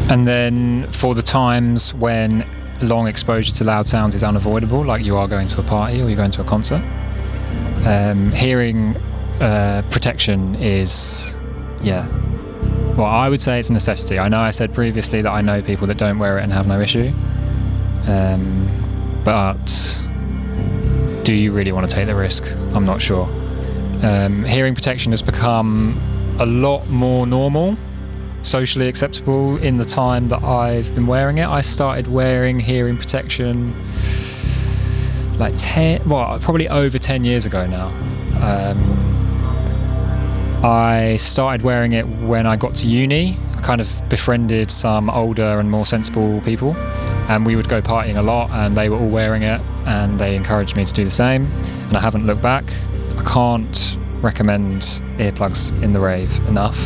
And then for the times when long exposure to loud sounds is unavoidable, like you are going to a party or you're going to a concert, hearing protection is, well, I would say it's a necessity. I know I said previously that I know people that don't wear it and have no issue, but do you really want to take the risk? I'm not sure. Hearing protection has become a lot more normal, socially acceptable in the time that I've been wearing it. I started wearing hearing protection like probably over 10 years ago now. I started wearing it when I got to uni. I kind of befriended some older and more sensible people, and we would go partying a lot, and they were all wearing it, and they encouraged me to do the same, and I haven't looked back. I can't recommend earplugs in the rave enough.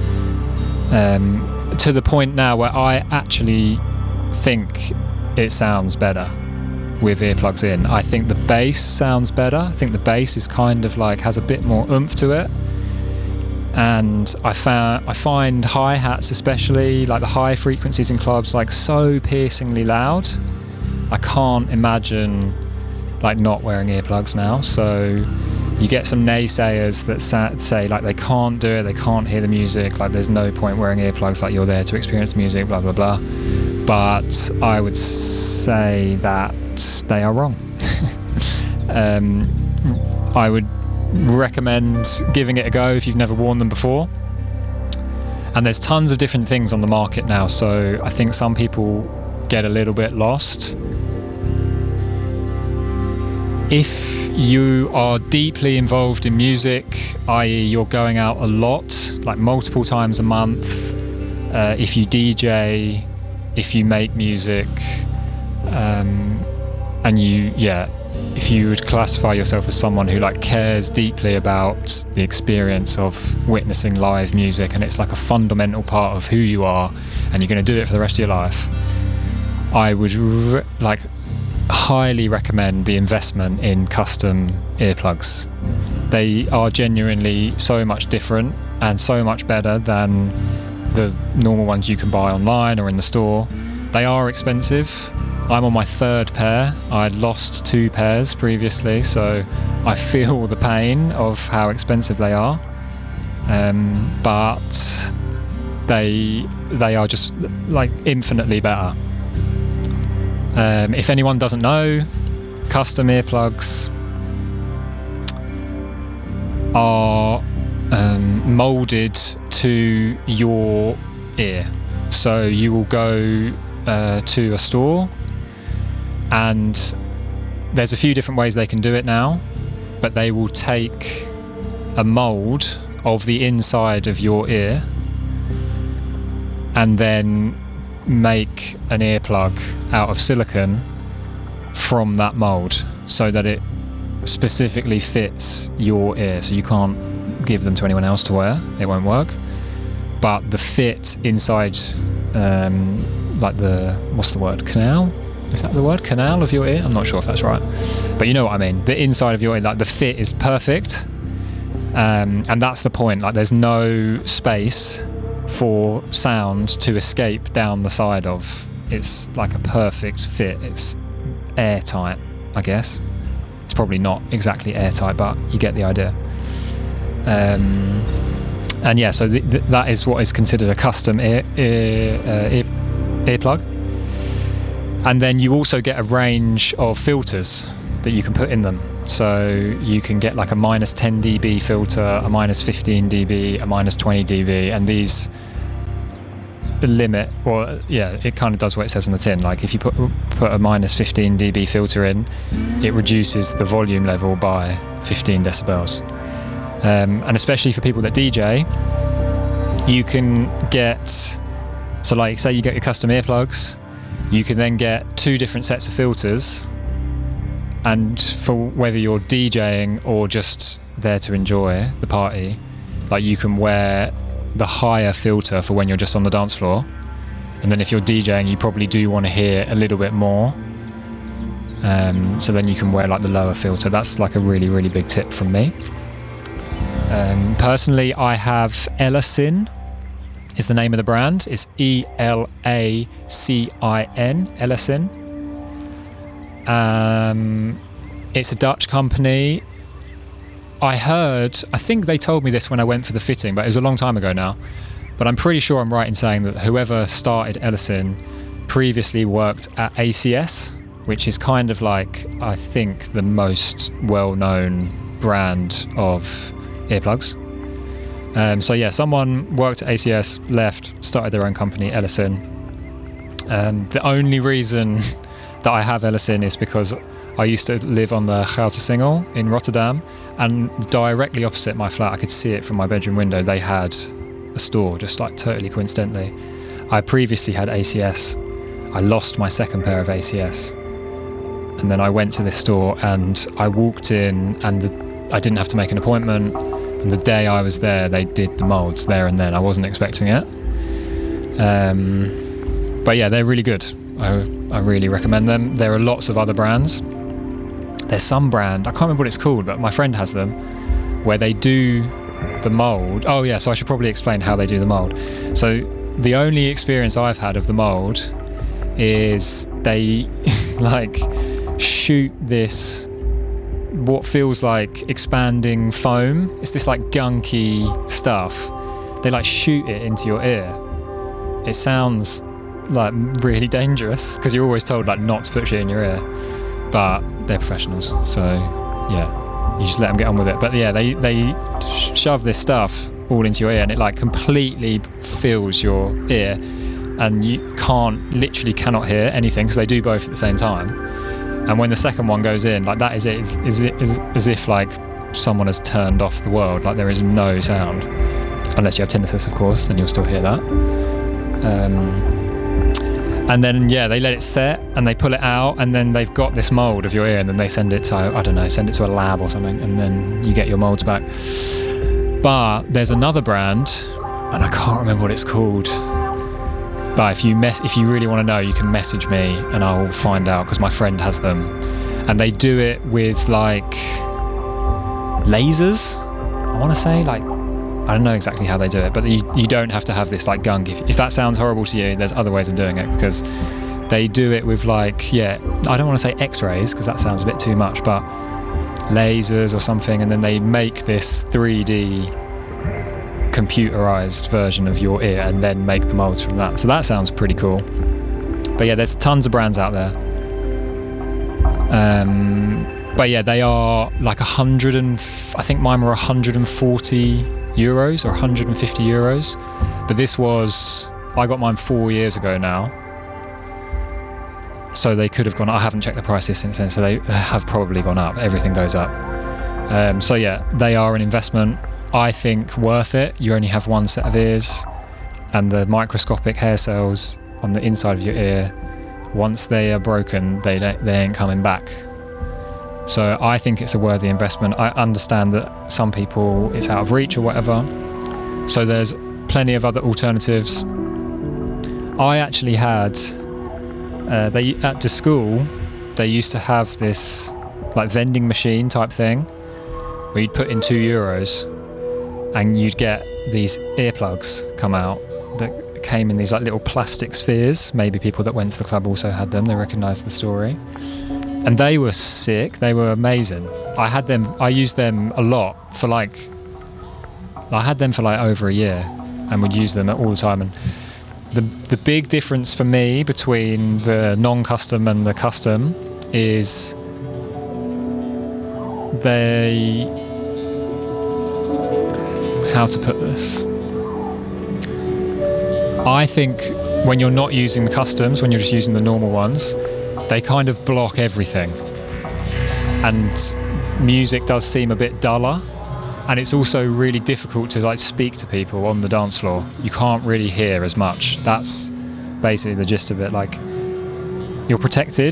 To the point now where I actually think it sounds better with earplugs in. I think the bass sounds better. I think the bass is kind of like has a bit more oomph to it. And I find hi-hats, especially like the high frequencies in clubs, like so piercingly loud. I can't imagine like not wearing earplugs now. So you get some naysayers that say like they can't do it, they can't hear the music, like there's no point wearing earplugs, like you're there to experience the music, blah blah blah. But I would say that they are wrong. I would recommend giving it a go if you've never worn them before. And there's tons of different things on the market now, so I think some people get a little bit lost. If you are deeply involved in music, i.e. you're going out a lot, like multiple times a month, if you DJ, if you make music, and if you would classify yourself as someone who like cares deeply about the experience of witnessing live music, and it's like a fundamental part of who you are, and you're going to do it for the rest of your life, I would highly recommend the investment in custom earplugs. They are genuinely so much different and so much better than the normal ones you can buy online or in the store. They are expensive. I'm on my third pair. I lost 2 pairs previously, so I feel the pain of how expensive they are. But they are just like infinitely better. If anyone doesn't know, custom earplugs are molded to your ear. So you will go to a store, and there's a few different ways they can do it now, but they will take a mold of the inside of your ear and then make an earplug out of silicone from that mold so that it specifically fits your ear. So you can't give them to anyone else to wear, it won't work. But the fit inside, like the, what's the word, canal? Is that the word? Canal of your ear? I'm not sure if that's right. But you know what I mean. The inside of your ear, like the fit is perfect. And that's the point. Like there's no space for sound to escape down the side of. It's like a perfect fit. It's airtight, I guess. It's probably not exactly airtight, but you get the idea. And yeah, so that is what is considered a custom earplug. And then you also get a range of filters that you can put in them. So you can get like a minus 10 dB filter, a minus 15 dB, a minus 20 dB, and these limit, or yeah, it kind of does what it says on the tin. Like if you put a minus 15 dB filter in, it reduces the volume level by 15 decibels. And especially for people that DJ, you can get, so like say you get your custom earplugs, you can then get 2 different sets of filters, and for whether you're DJing or just there to enjoy the party, like you can wear the higher filter for when you're just on the dance floor, and then if you're DJing you probably do want to hear a little bit more, so then you can wear like the lower filter. That's like a really, really big tip from me. Personally, I have Ellison is the name of the brand. It's Elacin, Elacin. It's a Dutch company. I think they told me this when I went for the fitting, but it was a long time ago now. But I'm pretty sure I'm right in saying that whoever started Elacin previously worked at ACS, which is kind of like, I think, the most well-known brand of earplugs. So yeah, someone worked at ACS, left, started their own company, Elacin. The only reason that I have Elacin is because I used to live on the Goutersingel in Rotterdam, and directly opposite my flat, I could see it from my bedroom window, they had a store, just like totally coincidentally. I previously had ACS. I lost my second pair of ACS. And then I went to this store and I walked in, and I didn't have to make an appointment. And the day I was there, they did the molds there and then. I wasn't expecting it. But yeah, they're really good. I really recommend them. There are lots of other brands. There's some brand, I can't remember what it's called, but my friend has them, where they do the mold. Oh yeah, so I should probably explain how they do the mold. So the only experience I've had of the mold is they like shoot this, what feels like expanding foam. It's this like gunky stuff. They like shoot it into your ear. It sounds like really dangerous because you're always told like not to put shit in your ear, but they're professionals, so yeah, you just let them get on with it. But yeah, they shove this stuff all into your ear, and it like completely fills your ear, and you literally cannot hear anything because they do both at the same time. And when the second one goes in, like that is as if like someone has turned off the world. Like there is no sound, unless you have tinnitus, of course, then you'll still hear that. And then yeah, they let it set and they pull it out, and then they've got this mold of your ear, and then they send it to, I don't know, send it to a lab or something, and then you get your molds back. But there's another brand, and I can't remember what it's called. But if you really want to know, you can message me and I'll find out, because my friend has them, and they do it with like lasers. I want to say, like, I don't know exactly how they do it, but you don't have to have this like gunk. If that sounds horrible to you, there's other ways of doing it, because they do it with like, yeah, I don't want to say X-rays because that sounds a bit too much, but lasers or something, and then they make this 3D computerized version of your ear and then make the molds from that. So that sounds pretty cool. But yeah, there's tons of brands out there. But yeah, they are like I think mine were 140 euros or 150 euros. But I got mine 4 years ago now. So they could have gone, I haven't checked the prices since then, so they have probably gone up. Everything goes up. So yeah, they are an investment. I think worth it. You only have one set of ears, and the microscopic hair cells on the inside of your ear, once they are broken, they ain't coming back. So I think it's a worthy investment. I understand that some people it's out of reach or whatever, so there's plenty of other alternatives. I actually had at the school they used to have this like vending machine type thing where you'd put in €2 and you'd get these earplugs come out that came in these like little plastic spheres. Maybe people that went to the club also had them, they recognised the story. And they were sick, they were amazing. I used them a lot I had them for like over a year and would use them all the time. And the big difference for me between the non-custom and the custom is how to put this? I think when you're not using the customs, when you're just using the normal ones, they kind of block everything. And music does seem a bit duller. And it's also really difficult to like speak to people on the dance floor. You can't really hear as much. That's basically the gist of it. Like, you're protected,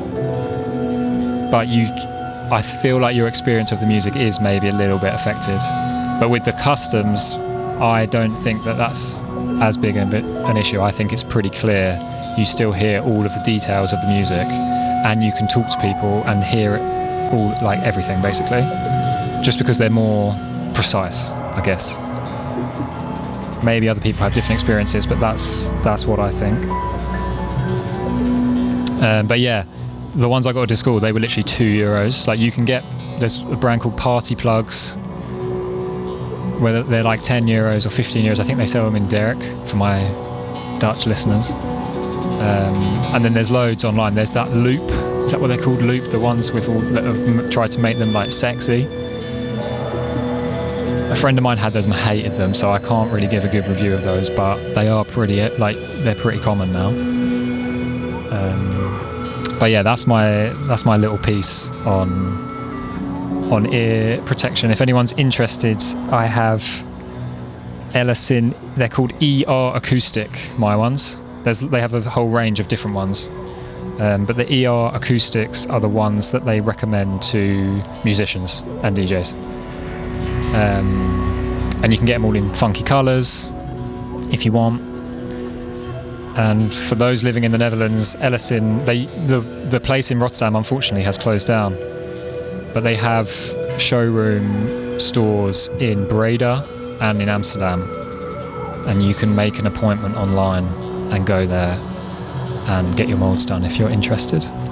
but I feel like your experience of the music is maybe a little bit affected. But with the customs, I don't think that that's as big an issue. I think it's pretty clear. You still hear all of the details of the music, and you can talk to people and hear it all, like everything basically, just because they're more precise, I guess. Maybe other people have different experiences, but that's what I think. But yeah, the ones I got at school, they were literally €2. Like, you can get, there's a brand called Party Plugs, where they're like €10 or €15. I think they sell them in Derek, for my Dutch listeners. And then there's loads online. There's that Loop. Is that what they're called? Loop, the ones with all that have tried to make them like sexy. A friend of mine had those and hated them, so I can't really give a good review of those, but they are pretty, like, they're pretty common now. But yeah, that's my little piece on ear protection. If anyone's interested, I have Ellison. They're called ER Acoustic, my ones. They have a whole range of different ones. But the ER Acoustics are the ones that they recommend to musicians and DJs. And you can get them all in funky colours if you want. And for those living in the Netherlands, Ellison, the place in Rotterdam unfortunately has closed down, but they have showroom stores in Breda and in Amsterdam, and you can make an appointment online and go there and get your molds done if you're interested.